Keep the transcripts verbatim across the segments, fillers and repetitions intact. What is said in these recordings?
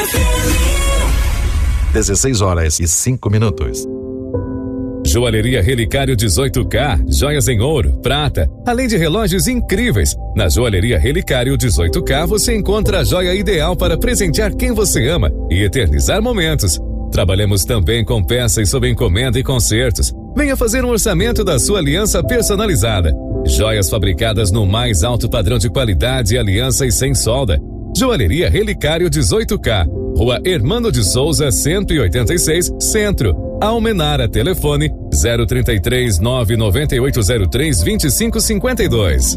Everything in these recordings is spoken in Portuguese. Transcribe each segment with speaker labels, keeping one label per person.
Speaker 1: dezesseis horas e cinco minutos.
Speaker 2: Joalheria Relicário dezoito K, joias em ouro, prata, além de relógios incríveis. Na Joalheria Relicário dezoito K você encontra a joia ideal para presentear quem você ama e eternizar momentos. Trabalhamos também com peças sob encomenda e concertos. Venha fazer um orçamento da sua aliança personalizada. Joias fabricadas no mais alto padrão de qualidade e aliança e sem solda. Joalheria Relicário dezoito K, Rua Hermano de Souza, cento e oitenta e seis, Centro. Almenara, telefone zero trinta e três, nove nove oito zero três, vinte e cinco cinquenta e dois.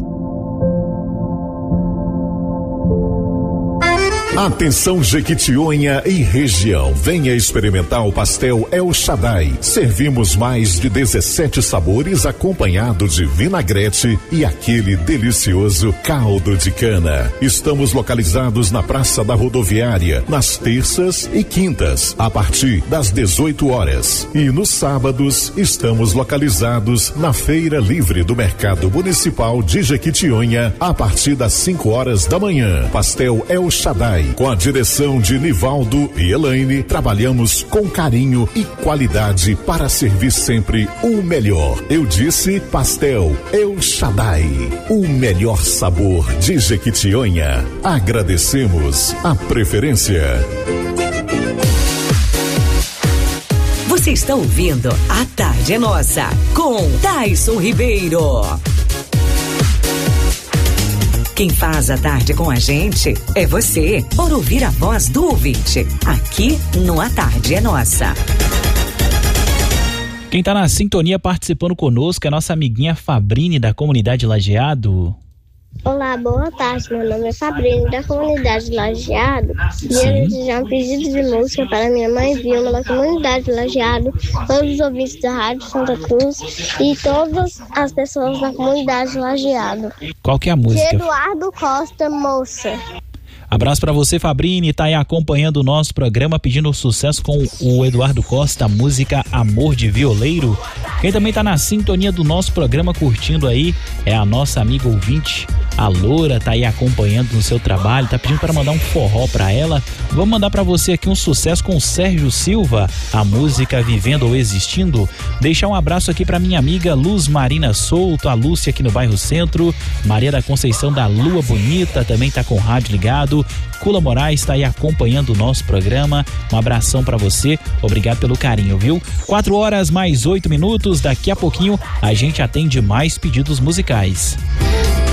Speaker 3: Atenção Jequitinhonha e região, venha experimentar o pastel El Shaddai. Servimos mais de dezessete sabores acompanhado de vinagrete e aquele delicioso caldo de cana. Estamos localizados na Praça da Rodoviária, nas terças e quintas, a partir das dezoito horas. E nos sábados estamos localizados na Feira Livre do Mercado Municipal de Jequitinhonha, a partir das cinco horas da manhã. Pastel El Shaddai, com a direção de Nivaldo e Elaine, trabalhamos com carinho e qualidade para servir sempre o melhor. Eu disse Pastel El Shaddai, o melhor sabor de Jequitinhonha. Agradecemos a preferência.
Speaker 4: Você está ouvindo A Tarde é Nossa, com Taison Ribeiro. Quem faz a tarde com a gente é você, por ouvir a voz do ouvinte, aqui no A Tarde é Nossa.
Speaker 5: Quem tá na sintonia participando conosco é a nossa amiguinha Fabrini, da comunidade Lajeado.
Speaker 6: Olá, boa tarde, meu nome é Fabrini, da comunidade Lajeado, e eu desejar um pedido de música para minha mãe Vilma, da comunidade Lajeado, todos os ouvintes da Rádio Santa Cruz e todas as pessoas da comunidade Lajeado.
Speaker 5: Qual que é a música?
Speaker 6: De Eduardo Costa, Moça.
Speaker 5: Abraço para você, Fabrini, tá aí acompanhando o nosso programa, pedindo sucesso com o Eduardo Costa, a música Amor de Violeiro. Quem também tá na sintonia do nosso programa curtindo aí é a nossa amiga ouvinte, a Loura, tá aí acompanhando no seu trabalho, tá pedindo para mandar um forró para ela. Vamos mandar para você aqui um sucesso com o Sérgio Silva, a música Vivendo ou Existindo. Deixar um abraço aqui para minha amiga Luz Marina Souto, a Lúcia aqui no bairro Centro, Maria da Conceição da Lua Bonita também tá com o rádio ligado. Cula Moraes está aí acompanhando o nosso programa. Um abração para você, obrigado pelo carinho, viu? Quatro horas mais oito minutos, daqui a pouquinho a gente atende mais pedidos musicais.